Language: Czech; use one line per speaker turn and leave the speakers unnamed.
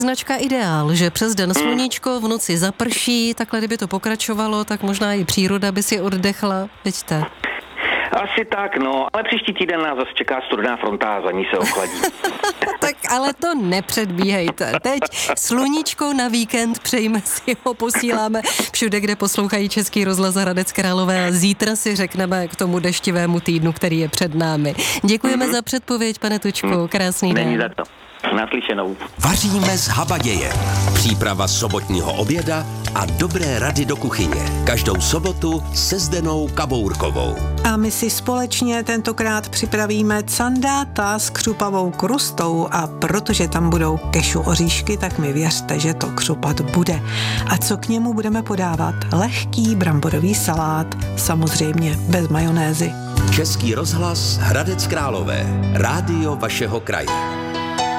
Značka Ideál, že přes den sluníčko, v noci zaprší, takhle kdyby to pokračovalo, tak možná i příroda by si oddechla, vidíte.
Asi tak, no, ale příští týden nás zase čeká studená fronta a za ní se ochladí.
Tak ale to nepředbíhejte. Teď sluníčko na víkend, přejme si ho, posíláme všude, kde poslouchají Český rozhlas Hradec Králové a zítra si řekneme k tomu deštivému týdnu, který je před námi. Děkujeme za předpověď, pane Tučku, krásný den.
Není za to. Naslyšenou.
Vaříme z habaděje. Příprava sobotního oběda a dobré rady do kuchyně. Každou sobotu se Zdenou Kabourkovou.
A my si společně tentokrát připravíme candáta s křupavou krustou a protože tam budou kešu oříšky, tak mi věřte, že to křupat bude. A co k němu budeme podávat? Lehký bramborový salát, samozřejmě bez majonézy.
Český rozhlas Hradec Králové. Rádio vašeho kraje.